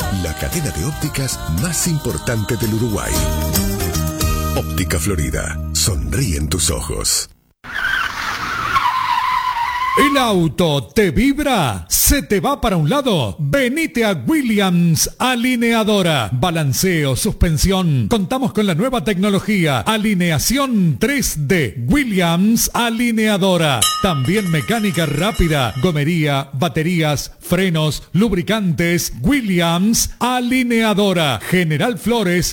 la cadena de ópticas más importante del Uruguay. Óptica Florida. Sonríen tus ojos. ¿El auto te vibra? ¿Se te va para un lado? Venite a Williams Alineadora. Balanceo, suspensión. Contamos con la nueva tecnología. Alineación 3D. Williams Alineadora. También mecánica rápida. Gomería, baterías, frenos, lubricantes. Williams Alineadora. General Flores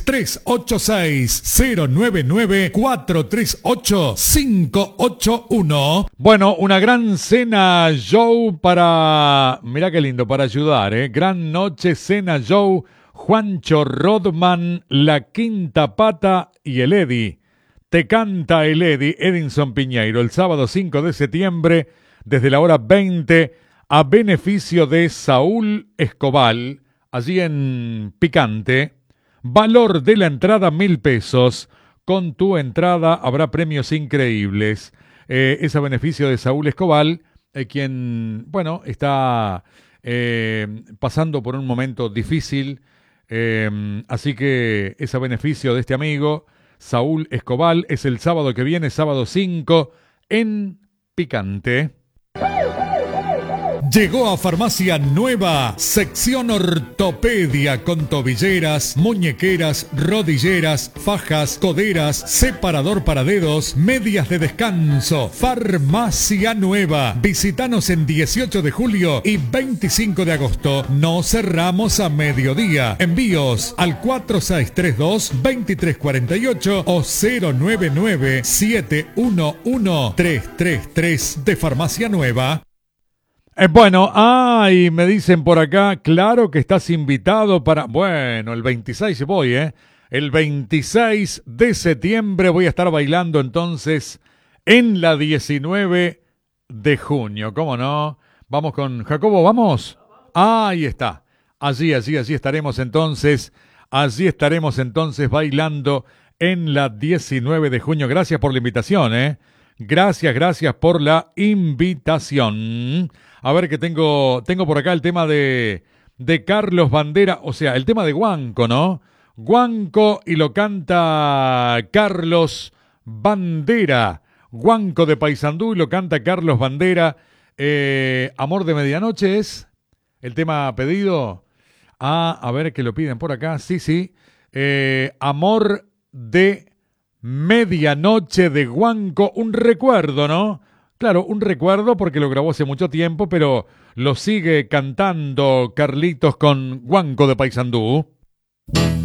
386-099-438-581. Bueno, una gran cena show para... Mirá qué lindo, para ayudar, ¿eh? Gran noche, cena show, Juancho Rodman, La Quinta Pata y el Eddy. Te canta el Eddy, Edinson Piñeiro, el sábado 5 de septiembre, desde la hora 20, a beneficio de Saúl Escobal, allí en Picante. Valor de la entrada 1.000 pesos. Con tu entrada habrá premios increíbles. Es a beneficio de Saúl Escobal, quien, bueno, está pasando por un momento difícil. Así que es a beneficio de este amigo, Saúl Escobal. Es el sábado que viene, sábado 5, en Picante. Llegó a Farmacia Nueva, sección ortopedia con tobilleras, muñequeras, rodilleras, fajas, coderas, separador para dedos, medias de descanso. Farmacia Nueva. Visítanos en 18 de julio y 25 de agosto. No cerramos a mediodía. Envíos al 4632-2348 o 099-711-333 de Farmacia Nueva. Bueno, y me dicen por acá, claro que estás invitado para... Bueno, el 26 voy, El 26 de septiembre voy a estar bailando entonces en la 19 de junio. ¿Cómo no? Vamos con Jacobo, ¿vamos? Ahí está. Allí estaremos entonces. Allí estaremos entonces bailando en la 19 de junio. Gracias por la invitación, Gracias por la invitación. A ver que tengo por acá el tema de Carlos Bandera, o sea, el tema de Guanco, ¿no? Guanco y lo canta Carlos Bandera. Guanco de Paysandú y lo canta Carlos Bandera. Amor de Medianoche es el tema pedido. A ver que lo piden por acá. Sí. Amor de Medianoche de Guanco, un recuerdo, ¿no? Claro, un recuerdo porque lo grabó hace mucho tiempo, pero lo sigue cantando Carlitos con Guanco de Paysandú.